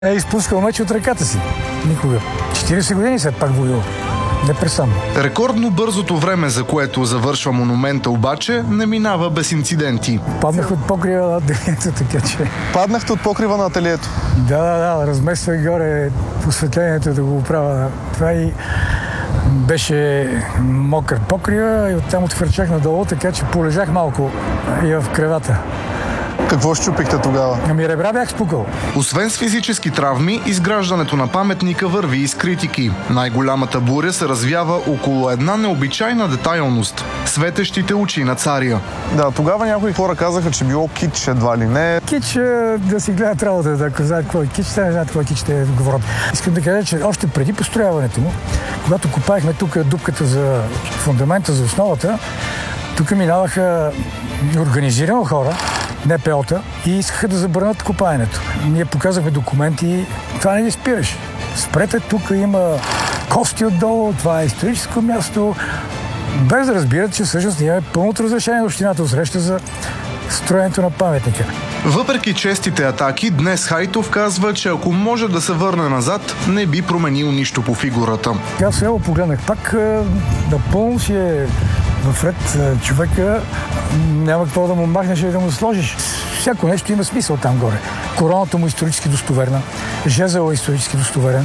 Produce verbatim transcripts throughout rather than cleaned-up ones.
е изпускал меч от ръката си. Никога. четирийсет години след пак воюва. Непрестанно. Рекордно бързото време, за което завършва монумента, обаче не минава без инциденти. Паднах от покрива на ателието, така че... Паднахте от покрива на ателието? Да, да, да. Размествах горе осветлението да го оправя. Това и беше мокър покрива и оттам отхвърчах надолу, така че полежах малко и в кревата. Какво щупихте тогава? Ами ребра бях спукал. Освен с физически травми, изграждането на паметника върви и с критики. Най-голямата буря се развява около една необичайна детайлност – светещите очи на царя. Да, тогава някои хора казаха, че било кич, едва ли не. Кич, да си гледат работата, ако знаят какво е кич, те не знаят какво е кич, те говорят. Искам да кажа, че още преди построяването му, когато копаехме тук дупката за фундамента, за основата, тук минаваха организирано хора, Н П О-та, и искаха да забранят копаенето. Ние показахме документи и това не ги спираш. Спрете, тук има кости отдолу, това е историческо място. Без да разбират, че всъщност имаме пълното разрешение на общината отсреща за строенето на паметника. Въпреки честите атаки, днес Хайтов казва, че ако може да се върне назад, не би променил нищо по фигурата. Аз сега погледнах пак, напълно си е в ред човека, няма какво да му махнеш и да му сложиш. Всяко нещо има смисъл там горе. Короната му е исторически достоверна, жезъл е исторически достоверен,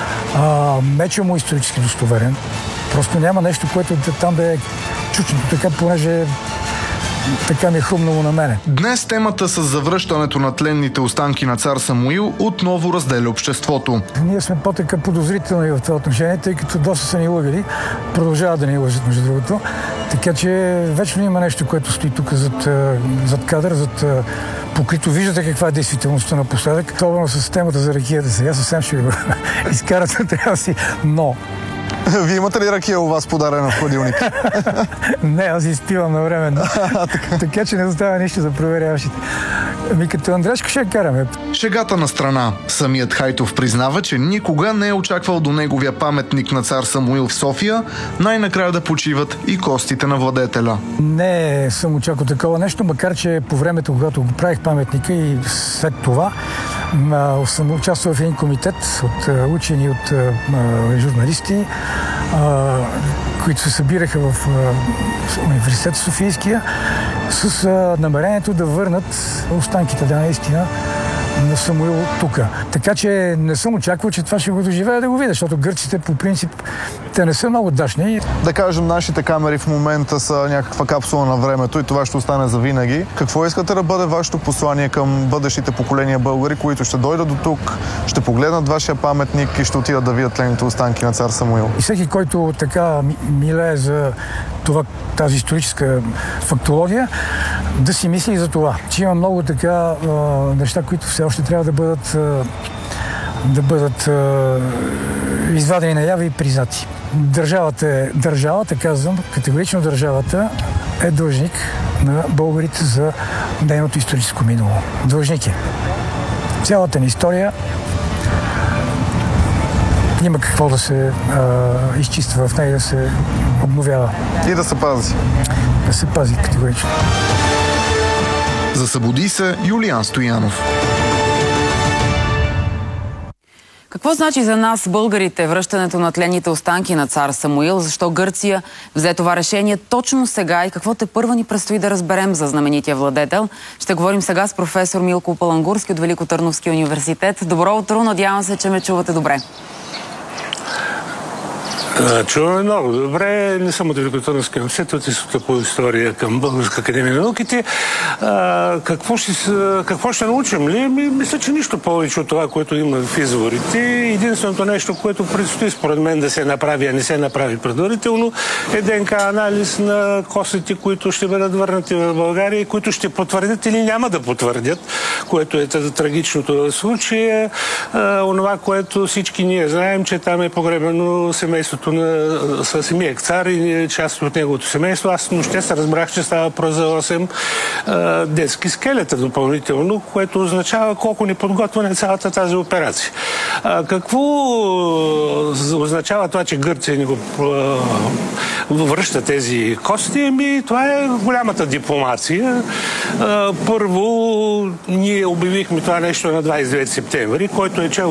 а, меча му е исторически достоверен. Просто няма нещо, което там да е чучено, така, понеже така ми е хрумнало на мене. Днес темата с завръщането на тленните останки на цар Самуил отново разделя обществото. Ние сме по-така подозрителни в това отношение, тъй като доста са ни лъгали, продължават да ни лъжат, между другото. Така че вечно има нещо, което стои тук зад, зад кадър, зад покрито. Виждате каква е действителността напоследък. Особено с темата за ракията. Сега съвсем ще го изкарат на трябва си. Но... Вие имате ли ракия у вас подарена в хладилника? Не, аз изпивам на време. така. така че не остава нищо за проверяващите. Ами като Андрешко ще караме. Шегата на страна. Самият Хайтов признава, че никога не е очаквал до неговия паметник на цар Самуил в София най-накрая да почиват и костите на владетеля. Не съм очаквал такова нещо, макар че по времето, когато го правих паметника и след това, съм участвал в един комитет от учени, от журналисти, които се събираха в университет Софийския с намерението да върнат останките, да, наистина, на Самуил тук. Така че не съм очаквал, че това ще го доживея да го видя, защото гърците по принцип те не са много дашни. Да кажем, нашите камери в момента са някаква капсула на времето и това ще остане за винаги. Какво искате да бъде вашето послание към бъдещите поколения българи, които ще дойдат до тук, ще погледнат вашия паметник и ще отидат да видят тленните останки на цар Самуил? И всеки, който така милее за това, тази историческа фактология, да си мисли и за това, че има много така а, неща, които все още трябва да бъдат, а, да бъдат а, извадени наяве и признати. Държавата е държавата, казвам, категорично държавата е длъжник на българите за нейното историческо минало. Длъжник е. Цялата ни история има какво да се а, изчиства в нея, да се обновява. И да се пази. Да се пази категорично. За Събуди се Юлиан Стоянов. Какво значи за нас, българите, връщането на тленните останки на цар Самуил? Защо Гърция взе това решение точно сега и какво тепърва ни предстои да разберем за знаменития владетел? Ще говорим сега с професор Милко Палангурски от Великотърновския университет. Добро утро, надявам се, че ме чувате добре. Чуваме много добре. Не съм от Великотърновския университет, от Института по история към Българска академия на науките. А, какво, ще, какво ще научим ли? Ми, мисля, че нищо повече от това, което има в изворите. Единственото нещо, което предстои според мен да се направи, а не се направи предварително, е ДНК анализ на костите, които ще бъдат върнати в България и които ще потвърдят или няма да потвърдят, което е трагичното в случая. А, онова, което всички ние знаем, че там е погребено семейството името на самия цар и част от неговото семейство. Аз въобще се разбрах, че става въпрос за осем а, детски скелета допълнително, което означава колко неподготвена е цялата тази операция. А, какво означава това, че Гърция ни го а, връща тези кости? Ами, това е голямата дипломация. А, първо, ние обявихме това нещо на двадесет и девети септември, който е чел